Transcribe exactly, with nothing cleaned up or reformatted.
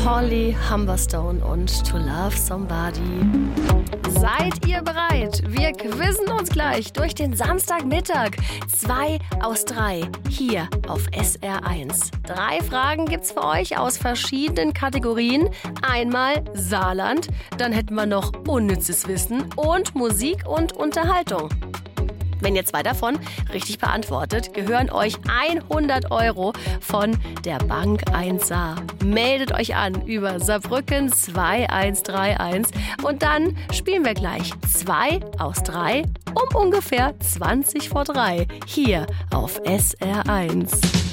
Holly Humberstone und To Love Somebody. Seid ihr bereit? Wir quizzen uns gleich durch den Samstagmittag. Zwei aus drei hier auf S R eins. Drei Fragen gibt's für euch aus verschiedenen Kategorien. Einmal Saarland, dann hätten wir noch unnützes Wissen und Musik und Unterhaltung. Wenn ihr zwei davon richtig beantwortet, gehören euch hundert Euro von der Bank eins Saar. Meldet euch an über Saarbrücken zwei eins drei eins und dann spielen wir gleich zwei aus drei um ungefähr zwanzig vor drei hier auf S R eins.